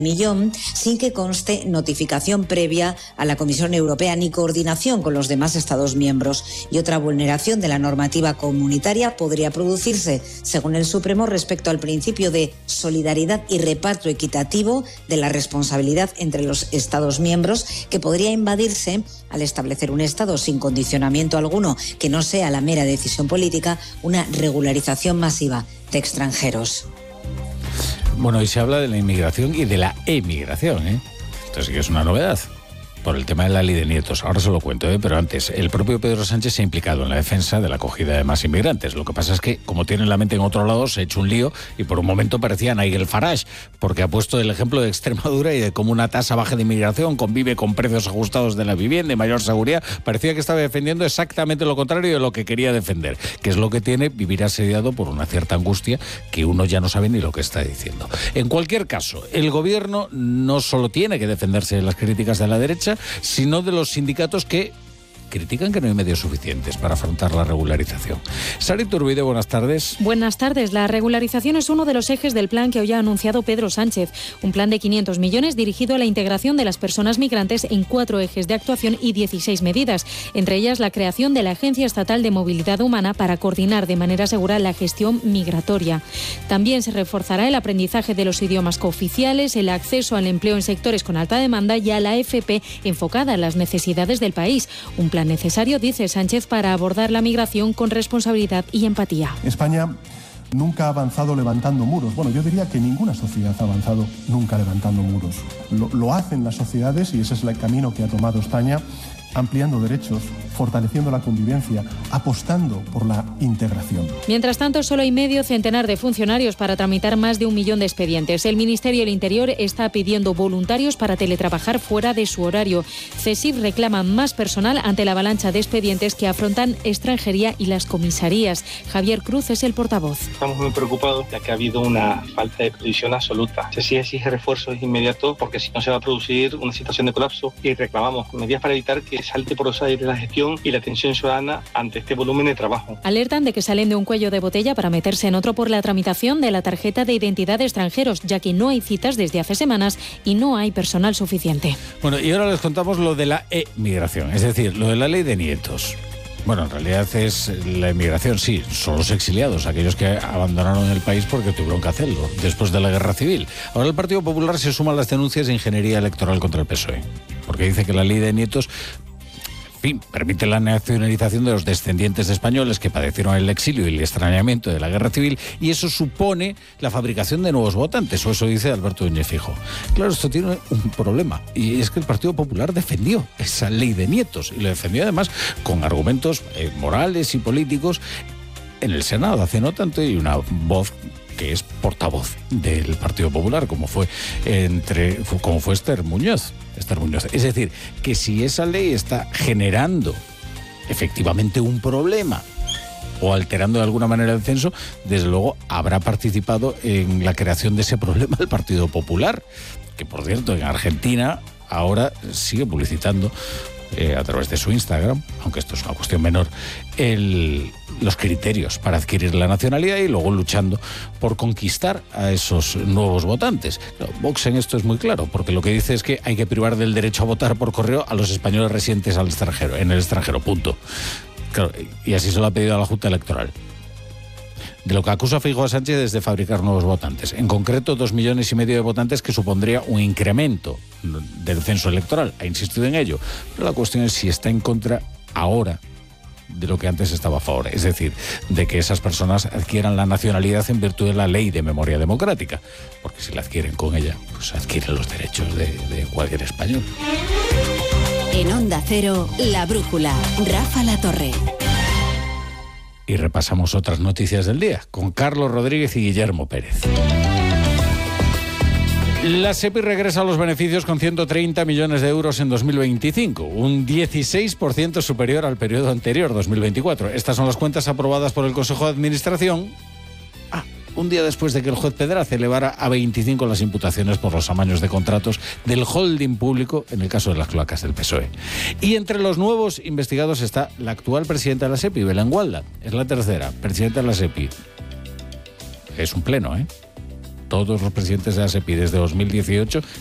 millón sin que conste notificación previa a la Comisión Europea ni coordinación con los demás Estados miembros. Y otra vulneración de la normativa comunitaria podría producirse, según el Supremo, respecto al principio de solidaridad y reparto equitativo de la responsabilidad entre los Estados miembros, que podría invadirse al establecer un Estado sin condicionamiento alguno que no sea la mera decisión política, una regularización masiva de extranjeros. Bueno, y se habla de la inmigración y de la emigración, ¿eh? Esto sí que es una novedad, por el tema de la ley de nietos. Ahora se lo cuento, pero antes, el propio Pedro Sánchez se ha implicado en la defensa de la acogida de más inmigrantes. Lo que pasa es que, como tiene la mente en otro lado, se ha hecho un lío y por un momento parecía Nigel Farage, porque ha puesto el ejemplo de Extremadura y de cómo una tasa baja de inmigración convive con precios ajustados de la vivienda y mayor seguridad. Parecía que estaba defendiendo exactamente lo contrario de lo que quería defender, que es lo que tiene vivir asediado por una cierta angustia que uno ya no sabe ni lo que está diciendo. En cualquier caso, el gobierno no solo tiene que defenderse de las críticas de la derecha, sino de los sindicatos que critican que no hay medios suficientes para afrontar la regularización. Sara Iturbide, buenas tardes. Buenas tardes. La regularización es uno de los ejes del plan que hoy ha anunciado Pedro Sánchez. Un plan de 500 millones dirigido a la integración de las personas migrantes en 4 ejes de actuación y 16 medidas. Entre ellas, la creación de la Agencia Estatal de Movilidad Humana para coordinar de manera segura la gestión migratoria. También se reforzará el aprendizaje de los idiomas cooficiales, el acceso al empleo en sectores con alta demanda y a la FP enfocada en las necesidades del país. Un plan necesario, dice Sánchez, para abordar la migración con responsabilidad y empatía. España nunca ha avanzado levantando muros. Bueno, yo diría que ninguna sociedad ha avanzado nunca levantando muros. Lo hacen las sociedades y ese es el camino que ha tomado España, ampliando derechos, fortaleciendo la convivencia, apostando por la integración. Mientras tanto, solo hay medio centenar de funcionarios para tramitar más de 1 millón de expedientes. El Ministerio del Interior está pidiendo voluntarios para teletrabajar fuera de su horario. CESIF reclama más personal ante la avalancha de expedientes que afrontan extranjería y las comisarías. Javier Cruz es el portavoz. Estamos muy preocupados ya que ha habido una falta de previsión absoluta. CESIF exige refuerzos inmediatos porque si no se va a producir una situación de colapso y reclamamos medidas para evitar que salte por los aires la gestión y la atención ciudadana ante este volumen de trabajo. Alertan de que salen de un cuello de botella para meterse en otro por la tramitación de la tarjeta de identidad de extranjeros, ya que no hay citas desde hace semanas y no hay personal suficiente. Bueno, y ahora les contamos lo de la emigración, es decir, lo de la ley de nietos. Bueno, en realidad es la emigración, sí, son los exiliados, aquellos que abandonaron el país porque tuvieron que hacerlo después de la Guerra Civil. Ahora el Partido Popular se suma a las denuncias de ingeniería electoral contra el PSOE, porque dice que la ley de nietos permite la nacionalización de los descendientes de españoles que padecieron el exilio y el extrañamiento de la Guerra Civil, y eso supone la fabricación de nuevos votantes, o eso dice Alberto Núñez Feijóo. Claro, esto tiene un problema, y es que el Partido Popular defendió esa ley de nietos, y lo defendió además con argumentos morales y políticos en el Senado hace no tanto, y una voz que es portavoz del Partido Popular, como fue Esther Muñoz. Es decir, que si esa ley está generando efectivamente un problema o alterando de alguna manera el censo, desde luego habrá participado en la creación de ese problema el Partido Popular, que por cierto en Argentina ahora sigue publicitando a través de su Instagram, aunque esto es una cuestión menor, los criterios para adquirir la nacionalidad y luego luchando por conquistar a esos nuevos votantes. Vox en esto es muy claro, porque lo que dice es que hay que privar del derecho a votar por correo a los españoles residentes en el extranjero, punto. Claro, y así se lo ha pedido a la Junta Electoral. De lo que acusa Feijóo a Sánchez es de fabricar nuevos votantes. En concreto, 2,5 millones de votantes, que supondría un incremento del censo electoral. Ha insistido en ello. Pero la cuestión es si está en contra ahora de lo que antes estaba a favor. Es decir, de que esas personas adquieran la nacionalidad en virtud de la ley de memoria democrática. Porque si la adquieren con ella, pues adquieren los derechos de cualquier español. En Onda Cero, La Brújula. Rafa Latorre. Y repasamos otras noticias del día con Carlos Rodríguez y Guillermo Pérez. La SEPI regresa a los beneficios con 130 millones de euros en 2025, un 16% superior al periodo anterior, 2024. Estas son las cuentas aprobadas por el Consejo de Administración, un día después de que el juez Pedraza elevara a 25 las imputaciones por los amaños de contratos del holding público en el caso de las cloacas del PSOE. Y entre los nuevos investigados está la actual presidenta de la SEPI, Belén Gualda. Es la tercera presidenta de la SEPI. Es un pleno, todos los presidentes de la SEPI desde 2018